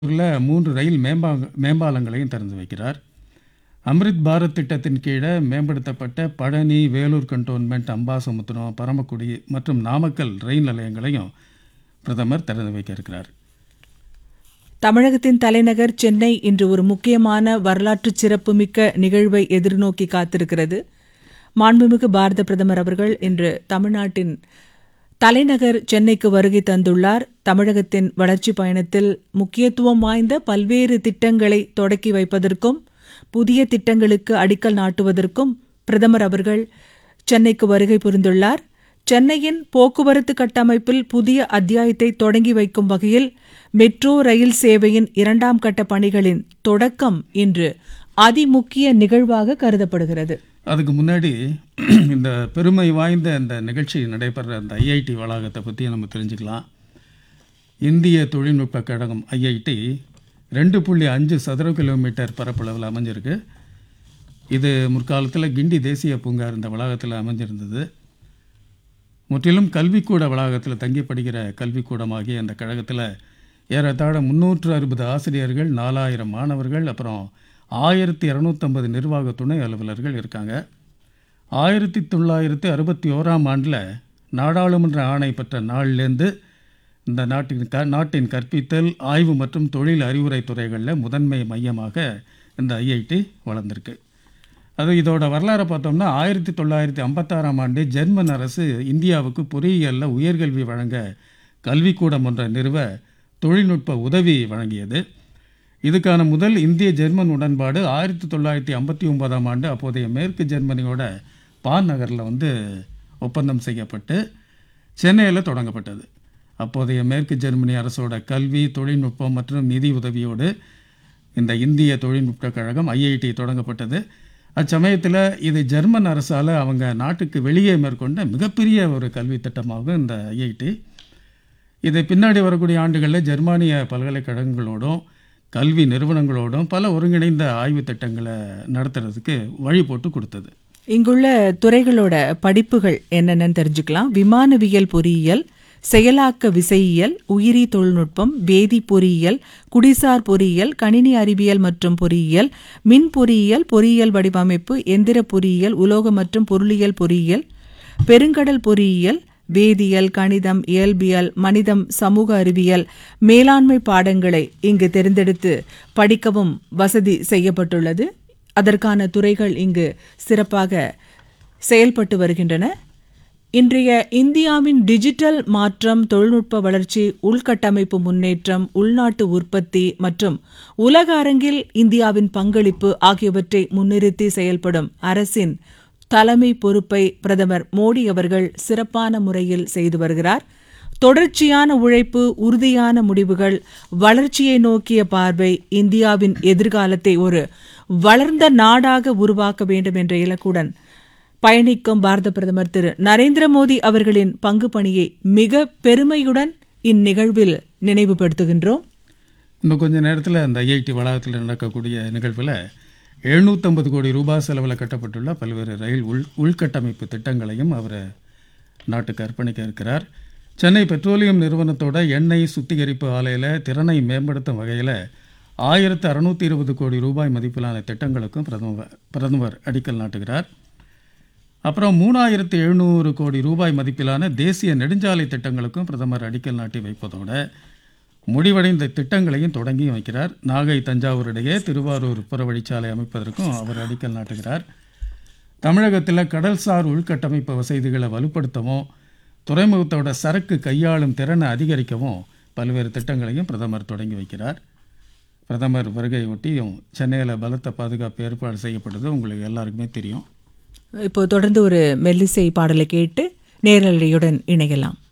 உள்ள 3 ரயில் மேம்பாலங்களையும் திறந்து வைக்கிறார். அம்ரித் பாரத் திட்டத்தின் கீழே மேம்படுத்தப்பட்ட பழனி, வேலூர் கண்டோன்மெண்ட், அம்பாசமுத்திரம், பரமக்குடி மற்றும் நாமக்கல் ரயில் நிலையங்களையும் பிரதமர் திறந்து வைக்க இருக்கிறார். தமிழகத்தின் தலைநகர் சென்னை இன்று ஒரு முக்கியமான வரலாற்று சிறப்புமிக்க நிகழ்வை எதிர்நோக்கி காத்திருக்கிறது. மாண்புமிகு பாரத பிரதமர் அவர்கள் இன்று தமிழ்நாட்டின் தலைநகர் சென்னைக்கு வருகை தந்துள்ளார். தமிழகத்தின் வளர்ச்சி பயணத்தில் முக்கியத்துவம் வாய்ந்த பல்வேறு திட்டங்களை தொடக்கி வைப்பதற்கும் புதிய திட்டங்களுக்கு அடிக்கல் நாட்டுவதற்கும் பிரதமர் அவர்கள் சென்னைக்கு வருகை புரிந்துள்ளார். சென்னையின் போக்குவரத்து கட்டமைப்பில் புதிய அத்தியாயத்தை தொடங்கி வைக்கும் வகையில் மெட்ரோ ரயில் சேவையின் 2ஆம் கட்ட பணிகளின் தொடக்கம் இன்று அதிமுக்கிய நிகழ்வாக கருதப்படுகிறது. அதுக்கு முன்னாடி இந்த பெருமை வாய்ந்த இந்த நிகழ்ச்சி நடைபெற அந்த ஐஐடி வளாகத்தை பற்றி நம்ம தெரிஞ்சுக்கலாம். இந்திய தொழில்நுட்ப கழகம் ஐஐடி 2.5 சதுர கிலோமீட்டர் பரப்பளவில் அமைஞ்சிருக்கு. இது முற்காலத்தில் கிண்டி தேசிய பூங்கா இந்த வளாகத்தில் அமைஞ்சிருந்தது. முற்றிலும் கல்விக்கூட வளாகத்தில் தங்கி படிக்கிற கல்விக்கூடமாகிய அந்த கழகத்தில் ஏறத்தாழ 360 ஆசிரியர்கள், 4000 மாணவர்கள், அப்புறம் 1250 நிர்வாக துணை அலுவலர்கள் இருக்காங்க. 1961ஆம் ஆண்டில் நாடாளுமன்ற ஆணை பெற்ற நாளிலேருந்து இந்த நாட்டின் கற்பித்தல், ஆய்வு மற்றும் தொழில் அறிவுரை துறைகளில் முதன்மை மையமாக இந்த ஐஐடி வளர்ந்திருக்கு. அது இதோட வரலாறை பார்த்தோம்னா 1956ஆம் ஆண்டு ஜெர்மன் அரசு இந்தியாவுக்கு பொறியியலில் உயர்கல்வி வழங்க கல்விக்கூடம் ஒன்றை நிறுவ தொழில்நுட்ப உதவி வழங்கியது. இதுக்கான முதல் இந்திய ஜெர்மன் உடன்பாடு 1959ஆம் ஆண்டு அப்போதைய மேற்கு ஜெர்மனியோட பான் நகரில் ஒப்பந்தம் செய்யப்பட்டு சென்னையில் தொடங்கப்பட்டது. அப்போதைய மேற்கு ஜெர்மனி அரசோட கல்வி, தொழில்நுட்பம் மற்றும் நிதி உதவியோடு இந்த இந்திய தொழில்நுட்ப கழகம் ஐஐடி தொடங்கப்பட்டது. அச்சமயத்தில் இது ஜெர்மன் அரசால் அவங்க நாட்டுக்கு வெளியே மேற்கொண்ட மிகப்பெரிய ஒரு கல்வி திட்டமாகும் இந்த ஐஐடி. இதை பின்னாடி வரக்கூடிய ஆண்டுகளில் ஜெர்மானிய பல்கலைக்கழகங்களோடும் கல்வி நிறுவனங்களோடும் பல ஒருங்கிணைந்த ஆய்வு திட்டங்களை நடத்துறதுக்கு வழி போட்டு கொடுத்தது. இங்குள்ள துறைகளோட படிப்புகள் என்னென்னு தெரிஞ்சுக்கலாம். விமானவியல் பொறியியல், செயலாக்க விசையியல், உயிரி தொழில்நுட்பம், வேதி பொறியியல், குடிசார் பொறியியல், கணினி அறிவியல் மற்றும் பொறியியல், மின் பொறியியல், பொறியியல் வடிவமைப்பு, எந்திர பொறியியல், உலோக மற்றும் பொருளியல் பொறியியல், பெருங்கடல் பொறியியல், வேதியியல், கணிதம், இயல்பியல், மனிதம், சமூக அறிவியல், மேலாண்மை பாடங்களை இங்கு தேர்ந்தெடுத்து படிக்கவும் வசதி செய்யப்பட்டுள்ளது. அதற்கான துறைகள் இங்கு சிறப்பாக செயல்பட்டு வருகின்றன. இன்றைய இந்தியாவின் டிஜிட்டல் மாற்றம், தொழில்நுட்ப வளர்ச்சி, உள்கட்டமைப்பு முன்னேற்றம், உள்நாட்டு உற்பத்தி மற்றும் உலக அரங்கில் இந்தியாவின் பங்களிப்பு ஆகியவற்றை முன்னிறுத்தி செயல்படும் அரசின் தலைமை பொறுப்பை பிரதமர் மோடி அவர்கள் சிறப்பான முறையில் செய்து வருகிறார். தொடர்ச்சியான உழைப்பு, உறுதியான முடிவுகள், வளர்ச்சியை நோக்கிய பார்வை இந்தியாவின் எதிர்காலத்தை ஒரு வளர்ந்த நாடாக உருவாக்க வேண்டும் என்ற இலக்குடன் பயணிக்கும் பாரத பிரதமர் திரு நரேந்திர மோடி அவர்களின் பங்கு பணியை மிக பெருமையுடன் இந்நிகழ்வில் நினைவுபடுத்துகின்றோம். இன்னும் கொஞ்ச நேரத்தில் அந்த ஐஐடி வளாகத்தில் நடக்கக்கூடிய நிகழ்வில் 750 கோடி ரூபாய் செலவில் கட்டப்பட்டுள்ள பல்வேறு ரயில் உள்கட்டமைப்பு திட்டங்களையும் அவர் நாட்டுக்கு அர்ப்பணிக்க இருக்கிறார். சென்னை பெட்ரோலியம் நிறுவனத்தோட எண்ணெய் சுத்திகரிப்பு ஆலையில் திறனை மேம்படுத்தும் வகையில் 1620 கோடி ரூபாய் மதிப்பிலான திட்டங்களுக்கும் பிரதமர் அடிக்கல் நாட்டுகிறார். அப்புறம் 3700 கோடி ரூபாய் மதிப்பிலான தேசிய நெடுஞ்சாலை திட்டங்களுக்கும் பிரதமர் அடிக்கல் நாட்டி வைப்பதோடு முடிவடைந்த திட்டங்களையும் தொடங்கி வைக்கிறார். நாகை, தஞ்சாவூர் இடையே திருவாரூர் புறவழிச்சாலை அமைப்பதற்கும் அவர் அடிக்கல் நாட்டுகிறார். தமிழகத்தில் கடல்சார் உள்கட்டமைப்பு வசதிகளை வலுப்படுத்தவும் துறைமுகத்தோட சரக்கு கையாளும் திறனை அதிகரிக்கவும் பல்வேறு திட்டங்களையும் பிரதமர் தொடங்கி வைக்கிறார். பிரதமர் வருகையொட்டியும் சென்னையில் பலத்த பாதுகாப்பு ஏற்பாடு செய்யப்பட்டது உங்களுக்கு எல்லாருக்குமே தெரியும். இப்போ தொடர்ந்து ஒரு மெல்லிசை பாடலை கேட்டு நேரலையுடன் இணையலாம்.